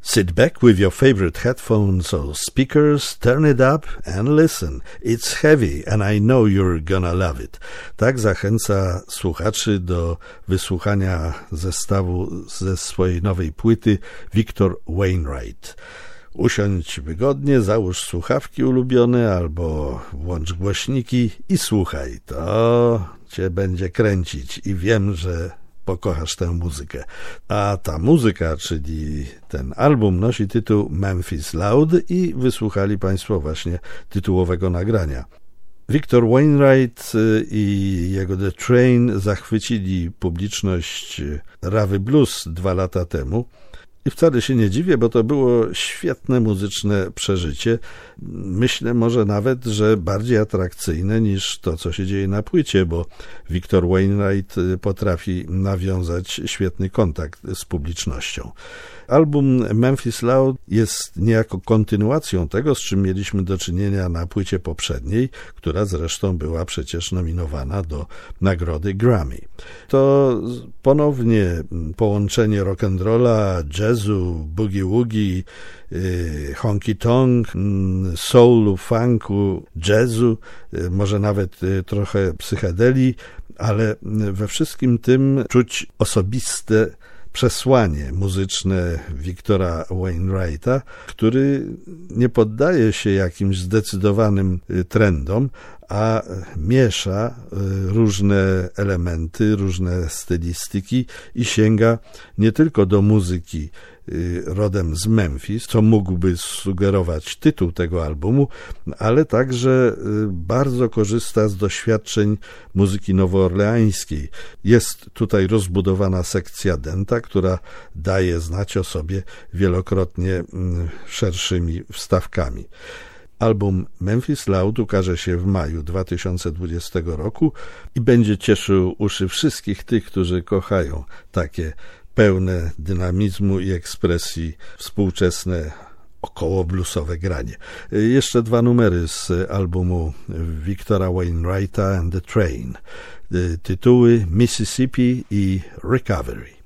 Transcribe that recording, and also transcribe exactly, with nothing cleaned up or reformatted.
Sit back with your favorite headphones or speakers, turn it up and listen. It's heavy and I know you're gonna love it. Tak zachęca słuchaczy do wysłuchania zestawu ze swojej nowej płyty Victor Wainwright. Usiądź wygodnie, załóż słuchawki ulubione albo włącz głośniki i słuchaj. To cię będzie kręcić i wiem, że pokochasz tę muzykę. A ta muzyka, czyli ten album, nosi tytuł Memphis Loud i wysłuchali Państwo właśnie tytułowego nagrania. Victor Wainwright i jego The Train zachwycili publiczność Rawy Blues dwa lata temu. I wcale się nie dziwię, bo to było świetne muzyczne przeżycie. Myślę może nawet, że bardziej atrakcyjne niż to, co się dzieje na płycie, bo Victor Wainwright potrafi nawiązać świetny kontakt z publicznością. Album Memphis Loud jest niejako kontynuacją tego, z czym mieliśmy do czynienia na płycie poprzedniej, która zresztą była przecież nominowana do nagrody Grammy. To ponownie połączenie rock'n'rolla, jazzu, boogie-woogie, honky-tonk, soulu, funku, jazzu, może nawet trochę psychedelii, ale we wszystkim tym czuć osobiste przesłanie muzyczne Victora Wainwrighta, który nie poddaje się jakimś zdecydowanym trendom, a miesza różne elementy, różne stylistyki i sięga nie tylko do muzyki rodem z Memphis, co mógłby sugerować tytuł tego albumu, ale także bardzo korzysta z doświadczeń muzyki nowoorleańskiej. Jest tutaj rozbudowana sekcja denta, która daje znać o sobie wielokrotnie szerszymi wstawkami. Album Memphis Loud ukaże się w maju dwa tysiące dwudziestego roku i będzie cieszył uszy wszystkich tych, którzy kochają takie pełne dynamizmu i ekspresji współczesne około bluesowe granie. Jeszcze dwa numery z albumu Victora Wainwrighta and the Train. Tytuły Mississippi i Recovery.